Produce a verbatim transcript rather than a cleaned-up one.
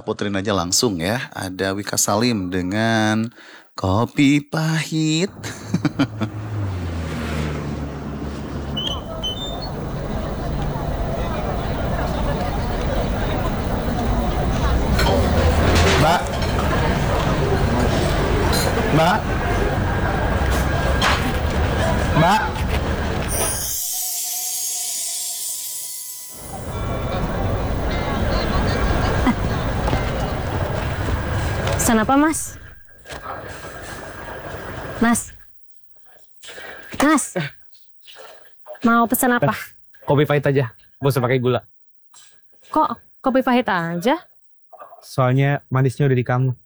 puterin aja langsung ya. Ada Wika Salim dengan Kopi Pahit. Mbak. Mbak. Mbak. Pesan apa, Mas? Mas. Mas. Mau pesan apa? Kopi pahit aja, gak usah pakai gula. Kok kopi pahit aja? Soalnya manisnya udah di kamu.